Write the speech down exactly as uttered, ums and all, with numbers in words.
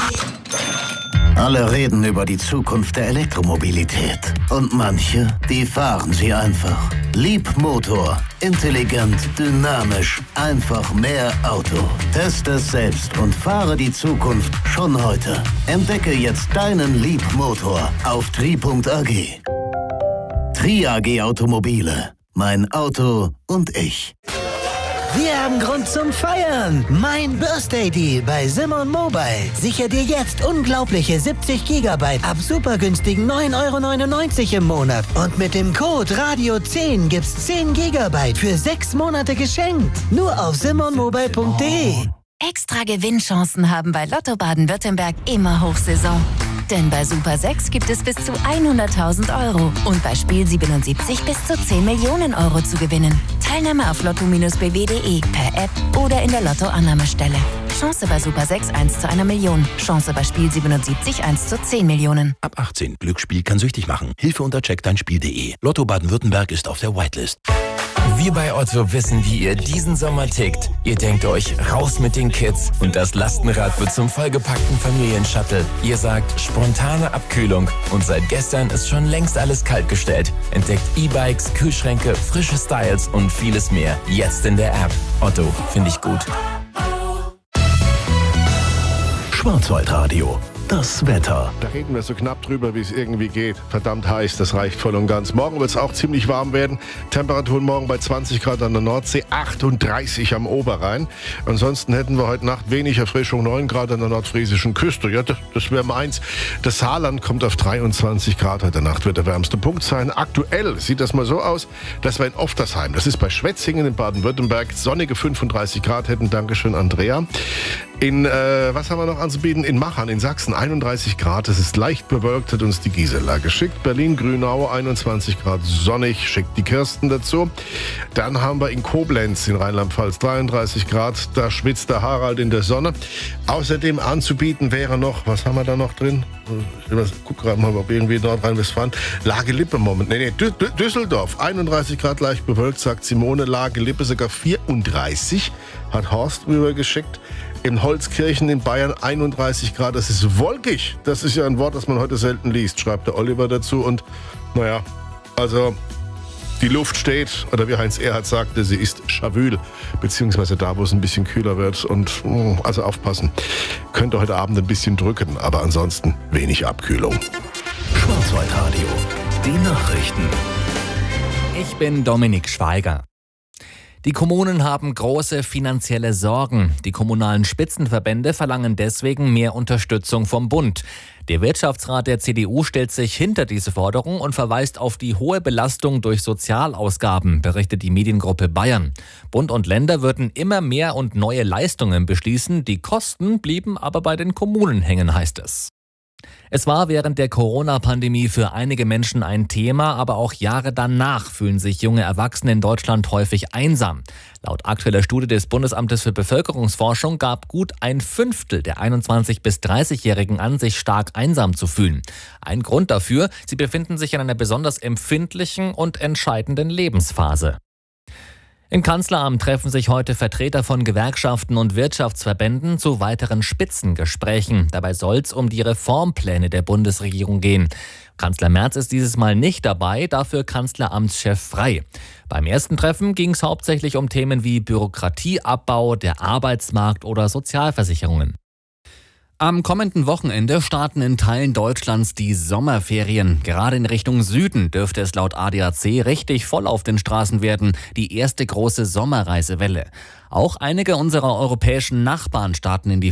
Alle reden über die Zukunft der Elektromobilität. Und manche, die fahren sie einfach. Leapmotor. Intelligent, dynamisch, einfach mehr Auto. Teste es selbst und fahre die Zukunft schon heute. Entdecke jetzt deinen Leapmotor auf tri punkt a g. Tri A G Automobile. Mein Auto und ich. Wir haben Grund zum Feiern. Mein Birthday Deal bei Simon Mobile. Sichere dir jetzt unglaubliche siebzig Gigabyte ab super günstigen neun Euro neunundneunzig im Monat. Und mit dem Code Radio zehn gibt's zehn Gigabyte für sechs Monate geschenkt. Nur auf simon mobile punkt de. Extra Gewinnchancen haben bei Lotto Baden-Württemberg immer Hochsaison. Denn bei Super sechs gibt es bis zu hunderttausend Euro und bei Spiel siebenundsiebzig bis zu zehn Millionen Euro zu gewinnen. Teilnahme auf lotto Bindestrich b w punkt de, per App oder in der Lotto-Annahmestelle. Chance bei Super sechs eins zu einer Million. Chance bei Spiel siebenundsiebzig eins zu zehn Millionen. Ab achtzehn. Glücksspiel kann süchtig machen. Hilfe unter check dein spiel punkt de. Lotto Baden-Württemberg ist auf der Whitelist. Wir bei Otto wissen, wie ihr diesen Sommer tickt. Ihr denkt euch, raus mit den Kids und das Lastenrad wird zum vollgepackten Familienshuttle. Ihr sagt, spontane Abkühlung und seit gestern ist schon längst alles kaltgestellt. Entdeckt E-Bikes, Kühlschränke, frische Styles und vieles mehr. Jetzt in der App. Otto, finde ich gut. Schwarzwaldradio. Das Wetter. Da reden wir so knapp drüber, wie es irgendwie geht. Verdammt heiß, das reicht voll und ganz. Morgen wird es auch ziemlich warm werden. Temperaturen morgen bei zwanzig Grad an der Nordsee, achtunddreißig am Oberrhein. Ansonsten hätten wir heute Nacht wenig Erfrischung, neun Grad an der nordfriesischen Küste. Ja, das, das wäre meins. Das Saarland kommt auf dreiundzwanzig Grad. Heute Nacht wird der wärmste Punkt sein. Aktuell sieht das mal so aus, dass wir in Oftersheim, das ist bei Schwetzingen in Baden-Württemberg, sonnige fünfunddreißig Grad hätten. Dankeschön, Andrea. In, äh, was haben wir noch anzubieten? In Machern, in Sachsen, einunddreißig Grad. Es ist leicht bewölkt, hat uns die Gisela geschickt. Berlin-Grünau, einundzwanzig Grad sonnig, schickt die Kirsten dazu. Dann haben wir in Koblenz in Rheinland-Pfalz dreiunddreißig Grad. Da schwitzt der Harald in der Sonne. Außerdem anzubieten wäre noch, was haben wir da noch drin? Ich guck gerade mal, ob irgendwie Nordrhein-Westfalen. Lage-Lippe Moment. Nee, nee, Düsseldorf, einunddreißig Grad leicht bewölkt, sagt Simone. Lage-Lippe sogar vierunddreißig, hat Horst rüber geschickt. In Holzkirchen in Bayern einunddreißig Grad. Das ist wolkig. Das ist ja ein Wort, das man heute selten liest, schreibt der Oliver dazu. Und naja, also die Luft steht, oder wie Heinz Erhardt sagte, sie ist schwül, beziehungsweise da, wo es ein bisschen kühler wird. Und also aufpassen, könnte heute Abend ein bisschen drücken, aber ansonsten wenig Abkühlung. Schwarzwaldradio, die Nachrichten. Ich bin Dominik Schweiger. Die Kommunen haben große finanzielle Sorgen. Die kommunalen Spitzenverbände verlangen deswegen mehr Unterstützung vom Bund. Der Wirtschaftsrat der C D U stellt sich hinter diese Forderung und verweist auf die hohe Belastung durch Sozialausgaben, berichtet die Mediengruppe Bayern. Bund und Länder würden immer mehr und neue Leistungen beschließen. Die Kosten blieben aber bei den Kommunen hängen, heißt es. Es war während der Corona-Pandemie für einige Menschen ein Thema, aber auch Jahre danach fühlen sich junge Erwachsene in Deutschland häufig einsam. Laut aktueller Studie des Bundesamtes für Bevölkerungsforschung gab gut ein Fünftel der einundzwanzig- bis dreißigjährigen an, sich stark einsam zu fühlen. Ein Grund dafür, sie befinden sich in einer besonders empfindlichen und entscheidenden Lebensphase. Im Kanzleramt treffen sich heute Vertreter von Gewerkschaften und Wirtschaftsverbänden zu weiteren Spitzengesprächen. Dabei soll es um die Reformpläne der Bundesregierung gehen. Kanzler Merz ist dieses Mal nicht dabei, dafür Kanzleramtschef Frey. Beim ersten Treffen ging es hauptsächlich um Themen wie Bürokratieabbau, der Arbeitsmarkt oder Sozialversicherungen. Am kommenden Wochenende starten in Teilen Deutschlands die Sommerferien. Gerade in Richtung Süden dürfte es laut A D A C richtig voll auf den Straßen werden. Die erste große Sommerreisewelle. Auch einige unserer europäischen Nachbarn starten in die